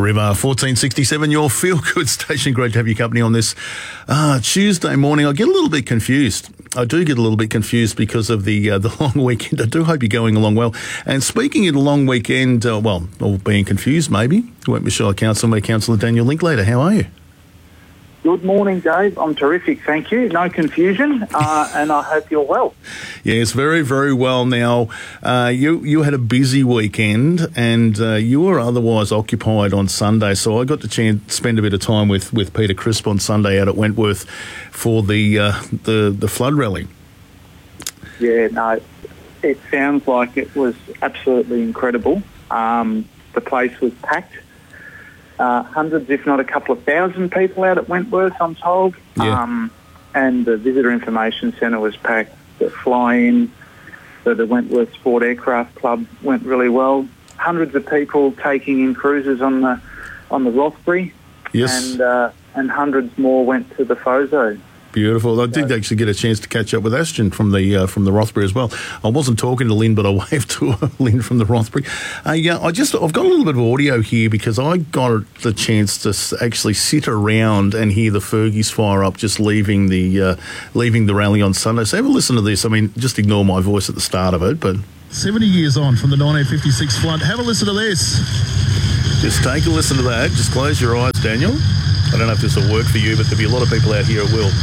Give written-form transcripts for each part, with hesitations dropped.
River 1467, your feel-good station. Great to have your company on this Tuesday morning. I get a little bit confused. I do get a little bit confused because of the long weekend. I do hope you're going along well. And speaking of the long weekend, or being confused maybe, Wentworth Councillor Daniel Linklater, how are you? Good morning, Dave. I'm terrific, thank you. No confusion, and I hope you're well. Yes, very, very well. Now, you had a busy weekend, and you were otherwise occupied on Sunday, so I got to spend a bit of time with Peter Crisp on Sunday out at Wentworth for the flood rally. Yeah, no, it sounds like it was absolutely incredible. The place was packed. Hundreds, if not a couple of thousand people out at Wentworth, I'm told. Yeah. And the Visitor Information Centre was packed. The fly-in for the Wentworth Sport Aircraft Club went really well. Hundreds of people taking in cruises on the Rothbury. Yes. And hundreds more went to the FOZO. Beautiful. I did actually get a chance to catch up with Ashton from the Rothbury as well. I wasn't talking to Lynn, but I waved to Lynn from the Rothbury. I've got a little bit of audio here because I got the chance to actually sit around and hear the Fergies fire up just leaving the rally on Sunday. So have a listen to this. I mean, just ignore my voice at the start of it, but 70 years on from the 1956 flood. Have a listen to this. Just take a listen to that. Just close your eyes, Daniel. I don't know if this will work for you, but there'll be a lot of people out here it will.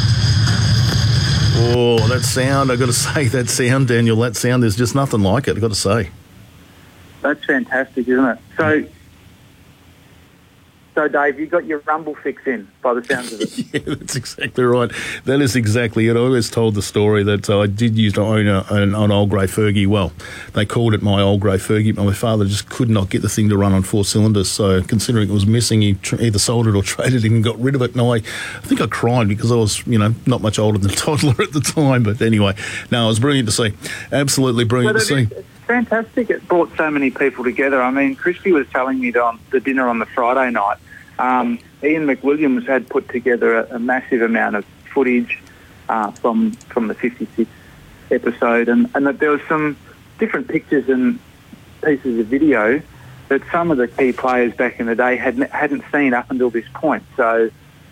Oh, that sound, I've got to say, that sound, Daniel, that sound, there's just nothing like it, I've got to say. That's fantastic, isn't it? So, Dave, you got your rumble fix in, by the sounds of it. Yeah, that's exactly right. That is exactly it. I always told the story that I did used to own an old grey Fergie. Well, they called it my old grey Fergie, but my father just could not get the thing to run on 4 cylinders. So, considering it was missing, he either sold it or traded it and got rid of it. And I think I cried because I was, not much older than a toddler at the time. But anyway, no, it was brilliant to see. Absolutely brilliant to see. It's fantastic. It brought so many people together. I mean, Christy was telling me on the dinner on the Friday night, Ian McWilliams had put together a massive amount of footage from the 56 episode, and that there was some different pictures and pieces of video that some of the key players back in the day hadn't seen up until this point. So,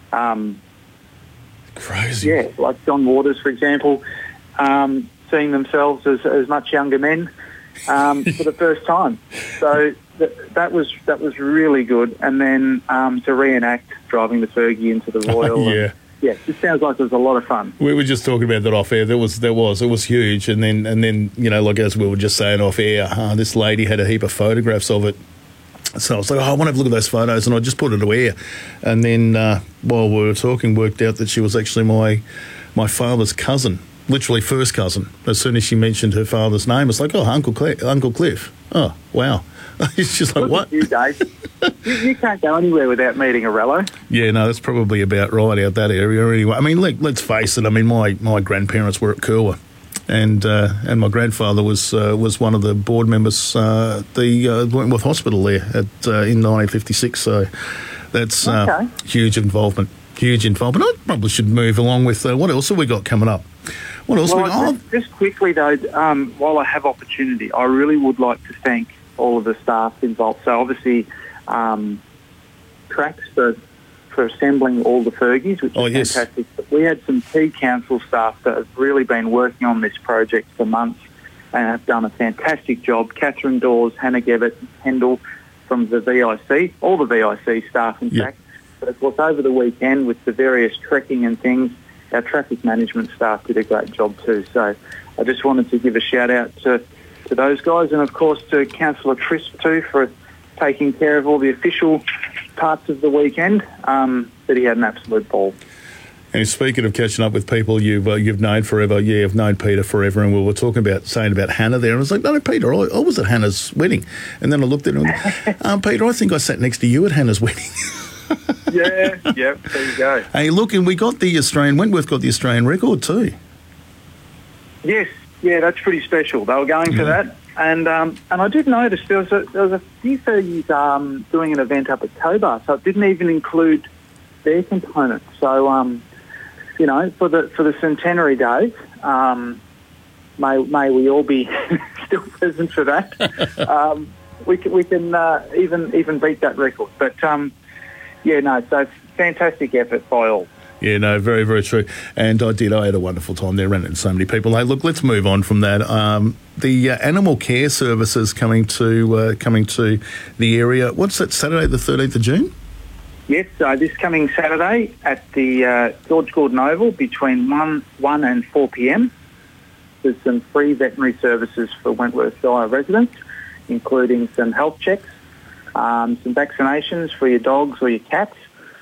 crazy. Yeah, like John Waters, for example, seeing themselves as much younger men for the first time. So that was really good. And then to reenact driving the Fergie into the Royal. Yeah. Yeah, it sounds like it was a lot of fun. We were just talking about that off air. It was huge. And then like as we were just saying off air, this lady had a heap of photographs of it. So I was like, I want to have a look at those photos, and I just put it away. And then while we were talking, worked out that she was actually my father's cousin, literally first cousin. As soon as she mentioned her father's name, it's like, oh, Uncle Cliff. Oh, wow. It's just like, what? You, Dave. You can't go anywhere without meeting a Rello. Yeah, no, that's probably about right out that area anyway. I mean, let's face it. I mean, my grandparents were at Kurwa. And my grandfather was one of the board members at the Wentworth Hospital there in 1956. So that's huge involvement. I probably should move along with what else have we got coming up? What else? Just quickly though, while I have opportunity, I really would like to thank all of the staff involved. So obviously, Tracks for assembling all the Fergies, which is fantastic. But we had some key council staff that have really been working on this project for months and have done a fantastic job. Catherine Dawes, Hannah Gebbett, Hendel from the VIC, all the VIC staff in fact. But of course over the weekend with the various trekking and things, our traffic management staff did a great job too. So I just wanted to give a shout out to those guys, and of course to Councillor Trisp too for taking care of all the official parts of the weekend, but he had an absolute ball. And speaking of catching up with people you've known forever, I've known Peter forever, and we were saying about Hannah there, and I was like, no, Peter, I was at Hannah's wedding, and then I looked at him and went, Peter, I think I sat next to you at Hannah's wedding. Yeah, there you go. Hey, look, and we got Wentworth got the Australian record too. Yes, yeah, that's pretty special. They were going for that. And I did notice there was a few Fergies doing an event up at Cobar, so it didn't even include their component. So, for the centenary days, may we all be still present for that. we can even beat that record. But so it's fantastic effort by all. Yeah, no, very, very true. And I had a wonderful time there, ran into so many people. Hey, look, let's move on from that. The animal care services coming to the area. What's that, Saturday the 13th of June? Yes, this coming Saturday at the George Gordon Oval between 1 and 4 p.m. There's some free veterinary services for Wentworth Shire residents, including some health checks, some vaccinations for your dogs or your cats.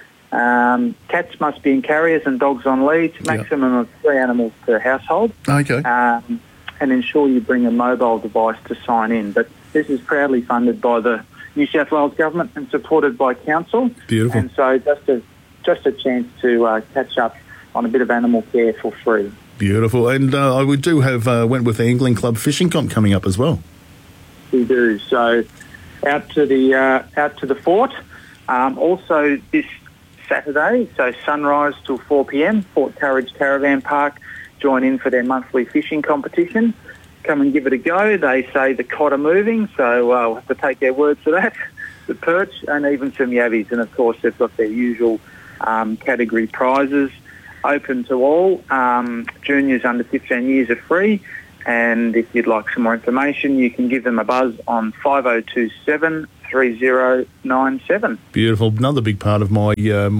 Cats must be in carriers and dogs on leads, maximum of 3 animals per household. Okay. And ensure you bring a mobile device to sign in. But this is proudly funded by the New South Wales Government and supported by Council. Beautiful. And so just a chance to catch up on a bit of animal care for free. Beautiful. And we do have Wentworth Angling Club Fishing Comp coming up as well. We do. So out to the fort. Also this Saturday, so sunrise till 4 p.m, Fort Courage Caravan Park join in for their monthly fishing competition. Come and give it a go. They say the cod are moving, so we'll have to take their word for that. The perch and even some yabbies. And, of course, they've got their usual category prizes open to all. Juniors under 15 years are free. And if you'd like some more information, you can give them a buzz on 5027 3097. Beautiful. Another big part of my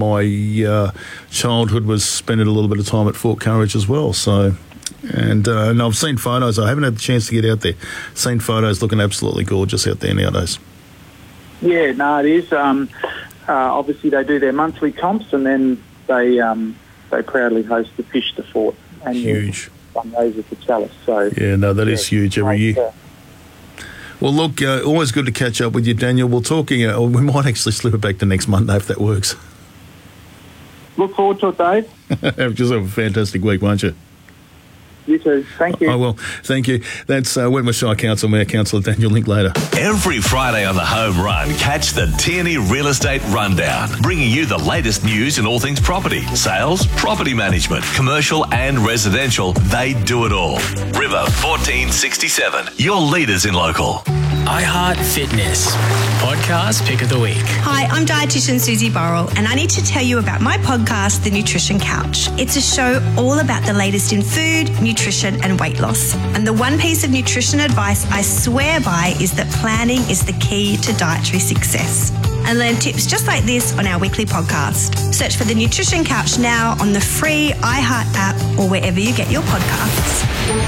childhood was spending a little bit of time at Fort Courage as well. So, and I've seen photos. I haven't had the chance to get out there. Seen photos looking absolutely gorgeous out there nowadays. Yeah, no, it is. Obviously, they do their monthly comps, and then they proudly host the Fish the Fort. And huge fundraiser for Chalice. So yeah, no, that is huge every year. Well, look, always good to catch up with you, Daniel. We'll talk. We might actually slip it back to next Monday if that works. Look forward to it, Dave. Just have a fantastic week, won't you? You too. Thank you. Oh, well, thank you. That's Wentworth Shire Council Mayor Councillor Daniel Linklater. Every Friday on the Home Run, catch the Tierney Real Estate Rundown, bringing you the latest news in all things property, sales, property management, commercial and residential. They do it all. River 1467, your leaders in local. iHeart Fitness, podcast pick of the week. Hi, I'm dietitian Susie Burrell, and I need to tell you about my podcast, The Nutrition Couch. It's a show all about the latest in food, nutrition and weight loss. And the one piece of nutrition advice I swear by is that planning is the key to dietary success. And learn tips just like this on our weekly podcast. Search for The Nutrition Couch now on the free iHeart app or wherever you get your podcasts.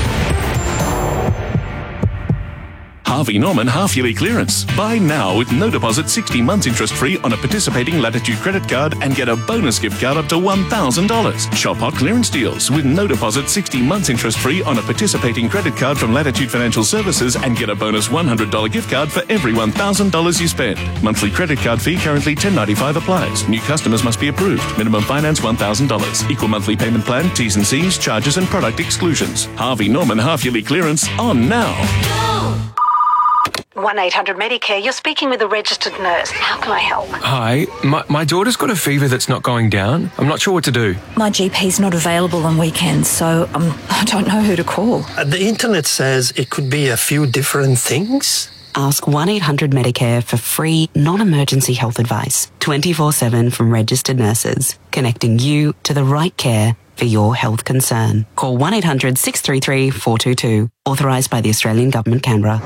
Harvey Norman half-yearly clearance. Buy now with no deposit, 60 months interest-free on a participating Latitude credit card and get a bonus gift card up to $1,000. Shop hot clearance deals with no deposit, 60 months interest-free on a participating credit card from Latitude Financial Services and get a bonus $100 gift card for every $1,000 you spend. Monthly credit card fee currently $10.95 applies. New customers must be approved. Minimum finance $1,000. Equal monthly payment plan, T's and C's, charges and product exclusions. Harvey Norman half-yearly clearance on now. 1-800-Medicare, you're speaking with a registered nurse. How can I help? Hi, my daughter's got a fever that's not going down. I'm not sure what to do. My GP's not available on weekends, so I don't know who to call. The internet says it could be a few different things. Ask 1-800-Medicare for free, non-emergency health advice, 24/7 from registered nurses, connecting you to the right care for your health concern. Call 1-800-633-422, authorised by the Australian Government, Canberra.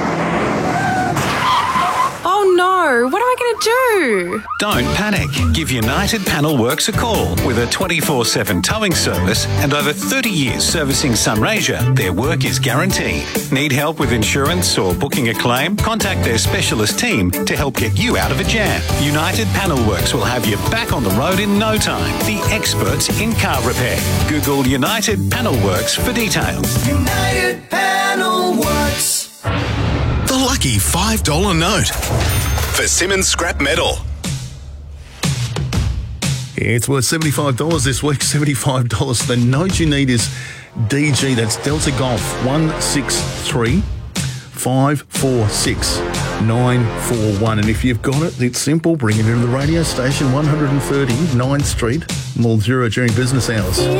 What am I going to do? Don't panic. Give United Panel Works a call. With a 24/7 towing service and over 30 years servicing Sunraysia, their work is guaranteed. Need help with insurance or booking a claim? Contact their specialist team to help get you out of a jam. United Panel Works will have you back on the road in no time. The experts in car repair. Google United Panel Works for details. United Panel Works. The lucky $5 note for Simmons Scrap Metal. Yeah, it's worth $75 this week, $75. The note you need is DG, that's Delta Golf 163 546 941. And if you've got it, it's simple. Bring it into the radio station, 130 9th Street, Mildura during business hours.